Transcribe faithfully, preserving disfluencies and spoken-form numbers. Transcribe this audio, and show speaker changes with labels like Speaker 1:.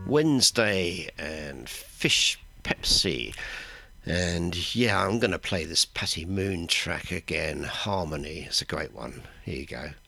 Speaker 1: Wednesday and Fish Pepsi. And yeah, I'm going to play this Patty Moon track again, Harmony. It's a great one. Here you go.